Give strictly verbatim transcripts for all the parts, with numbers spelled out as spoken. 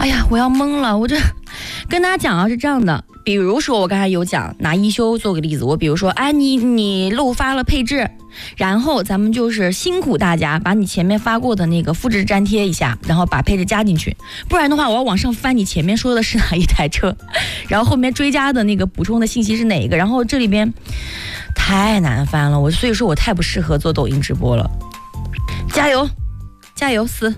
哎呀，我要懵了，我这跟大家讲啊是这样的，比如说我刚才有讲拿一休做个例子，我比如说，哎，你你漏发了配置，然后咱们就是辛苦大家把你前面发过的那个复制粘贴一下，然后把配置加进去，不然的话我要往上翻你前面说的是哪一台车，然后后面追加的那个补充的信息是哪一个，然后这里边太难翻了，我所以说我太不适合做抖音直播了。加油加油四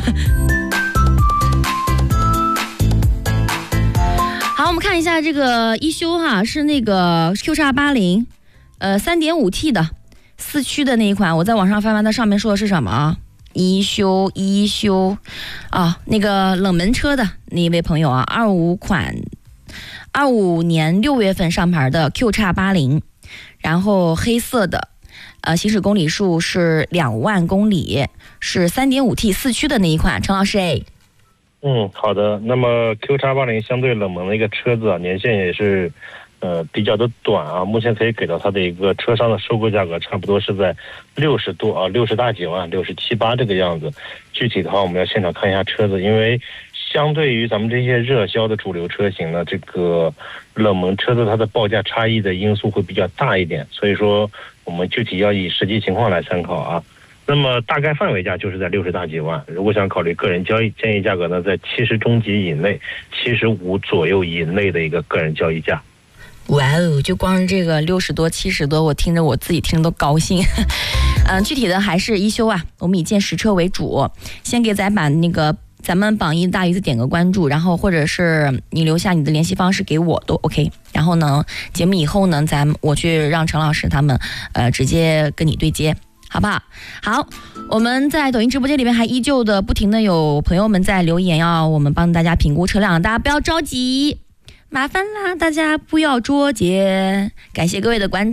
好，我们看一下这个一休哈，是那个 Q 叉八零 呃 三点五 T 的四驱的那一款，我在网上翻翻它上面说的是什么啊？一休一休啊，那个冷门车的那一位朋友啊，二五款二五年六月份上牌的 Q 叉八零，然后黑色的，呃，行驶公里数是两万公里，是 三点五 T 四驱的那一款。陈老师哎。 嗯，好的。那么 Q 叉八零相对冷门的一个车子啊，年限也是呃比较的短啊。目前可以给到它的一个车商的收购价格，差不多是在六十多啊，六十大几万，六十七八这个样子。具体的话，我们要现场看一下车子，因为相对于咱们这些热销的主流车型呢，这个冷门车子它的报价差异的因素会比较大一点，所以说我们具体要以实际情况来参考啊。那么大概范围价就是在六十大几万，如果想考虑个人交易，建议价格呢在七十中级以内，七十五左右以内的一个个人交易价。 哇哦，就光这个六十多七十多，我听着我自己听着都高兴。嗯，具体的还是一休啊，我们以见实车为主，先给咱把那个咱们榜一大鱼子点个关注，然后或者是你留下你的联系方式给我都 OK。然后呢，节目以后呢，咱我去让陈老师他们呃直接跟你对接。好不好？好，我们在抖音直播间里面还依旧的不停的有朋友们在留言，要我们帮大家评估车辆，大家不要着急，麻烦啦，大家不要捉急，感谢各位的关注。